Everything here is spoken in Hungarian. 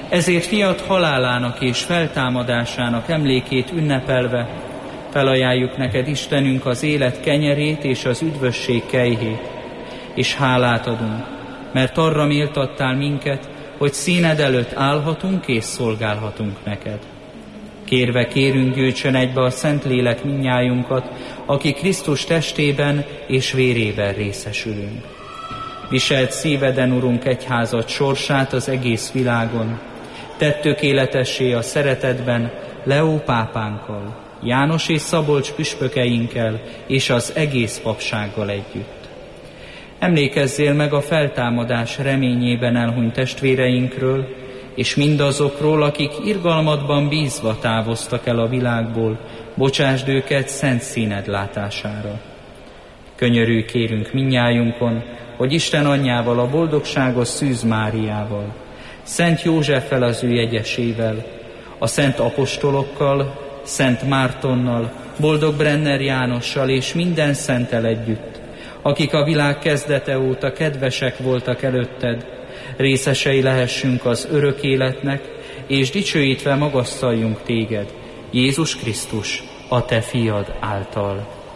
Ezért fiat halálának és feltámadásának emlékét ünnepelve felajánljuk neked, Istenünk, az élet kenyerét és az üdvösség kejhét, és hálát adunk, mert arra méltattál minket, hogy színed előtt állhatunk és szolgálhatunk neked. Kérve kérünk, gyűjtsön egybe a Szentlélek mindnyájunkat, aki Krisztus testében és vérében részesülünk. Viselt szíveden, Urunk, egyházad sorsát az egész világon. Tedd tökéletessé a szeretetben Leó pápánkkal, János és Szabolcs püspökeinkkel és az egész papsággal együtt. Emlékezzél meg a feltámadás reményében elhunyt testvéreinkről, és mindazokról, akik irgalmadban bízva távoztak el a világból, bocsásd őket szent színed látására. Könyörülj kérünk mindnyájunkon, hogy Isten anyjával, a boldogságos Szűz Máriával, Szent Józseffel az ő jegyesével, a szent apostolokkal, Szent Mártonnal, boldog Brenner Jánossal és minden szenttel együtt, akik a világ kezdete óta kedvesek voltak előtted, részesei lehessünk az örök életnek, és dicsőítve magasztaljunk téged, Jézus Krisztus, a te fiad által.